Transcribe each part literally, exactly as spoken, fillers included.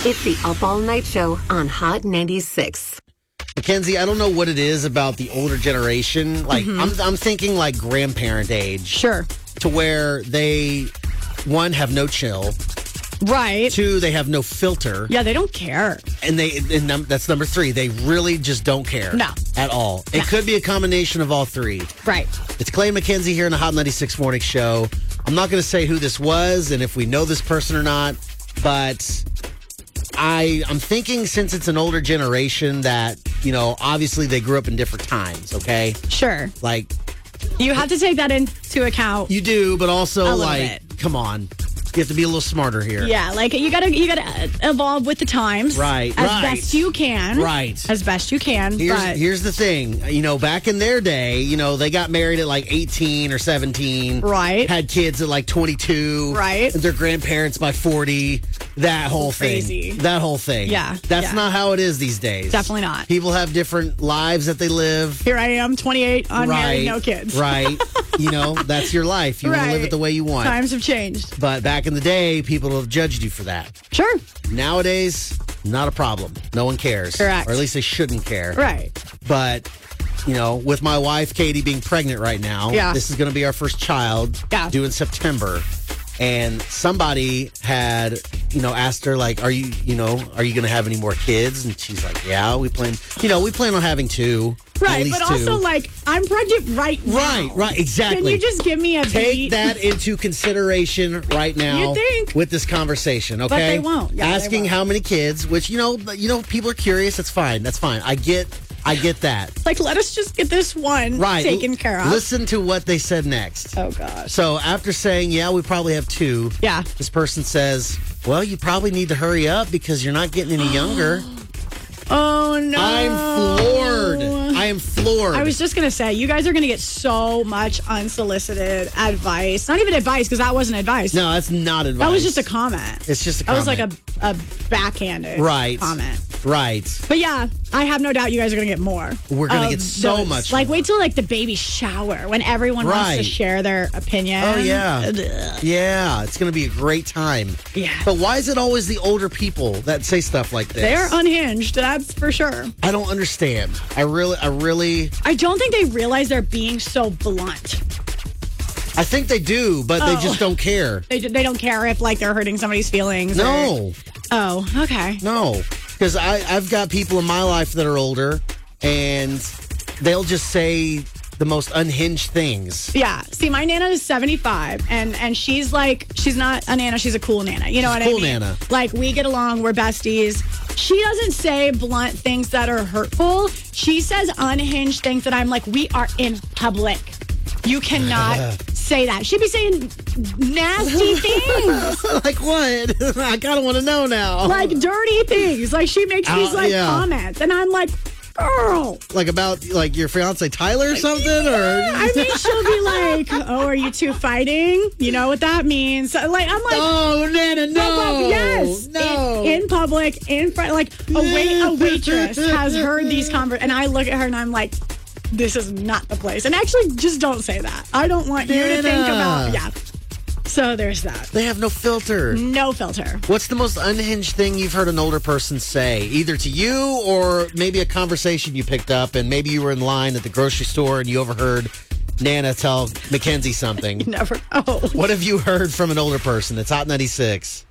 It's the Up All Night Show on Hot ninety-six. Mackenzie, I don't know what it is about the older generation. Like, mm-hmm. I'm, I'm thinking like grandparent age. Sure. To where they, one, have no chill. Right. Two, they have no filter. Yeah, they don't care. And they and num- that's number three. They really just don't care. No. At all. No. It could be a combination of all three. Right. It's Clay and Mackenzie here in the Hot ninety-six Morning Show. I'm not going to say who this was and if we know this person or not, but I, I'm thinking since it's an older generation that, you know, obviously they grew up in different times, okay? Sure. Like, you have to take that into account. You do, but also, like, bit. come on. You have to be a little smarter here. Yeah, like you gotta you gotta evolve with the times, right? As right. best you can, right? As best you can. Here's, but here's the thing, you know, back in their day, you know, they got married at like eighteen or seventeen, right? Had kids at like twenty-two, right? And their grandparents by forty. That whole Crazy. thing, that whole thing. Yeah, that's yeah. not how it is these days. Definitely not. People have different lives that they live. Here I am, twenty-eight, unmarried, right, no kids. Right. You know, that's your life. You right. want to live it the way you want. Times have changed. But back in the day, people have judged you for that. Sure. Nowadays, not a problem. No one cares. Correct. Or at least they shouldn't care. Right. But, you know, with my wife, Katie, being pregnant right now, yeah. this is going to be our first child yeah. due in September. And somebody had, you know, asked her, like, are you, you know, are you going to have any more kids? And she's like, yeah, we plan, you know, we plan on having two. Right, but two. also, like, I'm pregnant right now. Right, right, exactly. Can you just give me a Take beat? that into consideration right now. You think? With this conversation, okay? But they won't. Yeah, Asking they won't. how many kids, which, you know, you know, people are curious. That's fine. That's fine. I get I get that. Like, let us just get this one right. taken care of. Listen to what they said next. Oh, gosh. So after saying, yeah, we probably have two. Yeah. This person says, well, you probably need to hurry up because you're not getting any younger. Oh, no. I'm floored. I am floored. I was just going to say, you guys are going to get so much unsolicited advice. Not even advice, because that wasn't advice. No, that's not advice. That was just a comment. It's just a comment. comment. That was like a, a backhanded right. comment. Right. But yeah, I have no doubt you guys are going to get more. We're going to get so those. much Like, more. wait till like the baby shower when everyone right. wants to share their opinion. Oh, yeah. Ugh. Yeah, it's going to be a great time. Yeah. But why is it always the older people that say stuff like this? They're unhinged, that's for sure. I don't understand. I really, I really... I don't think they realize they're being so blunt. I think they do, but oh. they just don't care. They, they don't care if, like, they're hurting somebody's feelings. No. Or... Oh, okay. No. Because I've got people in my life that are older, and they'll just say the most unhinged things. Yeah. See, my Nana is seventy-five, and, and she's like, she's not a Nana, she's a cool Nana. You know she's what cool I mean? Nana. Like, we get along, we're besties. She doesn't say blunt things that are hurtful. She says unhinged things that I'm like, we are in public. You cannot say that. She'd be saying nasty things. Like what? I kind of want to know now. Like dirty things. Like she makes uh, these like yeah. comments, and I'm like, girl. Like about like your fiance Tyler or something, or I mean, she'll be like, "Oh, are you two fighting? You know what that means?" Like I'm like, "Oh, Nana, no, yes, no." In, in public, in front, like a wait, a waitress has heard these conversations, and I look at her and I'm like, this is not the place. And actually, just don't say that. I don't want you to think about, yeah. So there's that. They have no filter. No filter. What's the most unhinged thing you've heard an older person say, either to you or maybe a conversation you picked up and maybe you were in line at the grocery store and you overheard Nana tell Mackenzie something? Never. Oh. What have you heard from an older person? It's Hot ninety-six.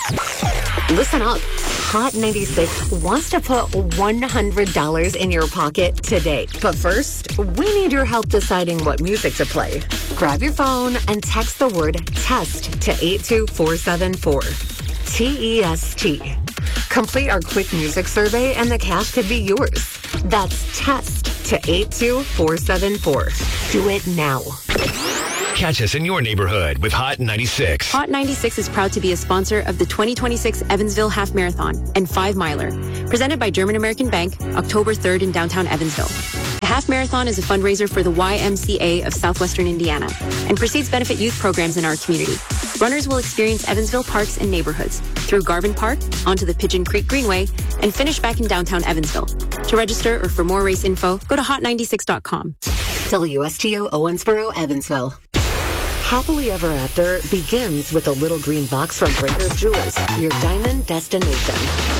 Listen up. Hot ninety-six wants to put one hundred dollars in your pocket today. But first, we need your help deciding what music to play. Grab your phone and text the word TEST to eight two four seven four. T E S T. Complete our quick music survey and the cash could be yours. That's TEST to eight two four seven four. Do it now. Catch us in your neighborhood with Hot ninety-six. Hot ninety-six is proud to be a sponsor of the twenty twenty-six Evansville Half Marathon and Five Miler, presented by German American Bank, October third in downtown Evansville. The Half Marathon is a fundraiser for the Y M C A of Southwestern Indiana and proceeds benefit youth programs in our community. Runners will experience Evansville parks and neighborhoods through Garvin Park, onto the Pigeon Creek Greenway, and finish back in downtown Evansville. To register or for more race info, go to hot ninety-six dot com. W S T O Owensboro, Evansville. Happily ever after begins with a little green box from Breakers Jewelers, your diamond destination.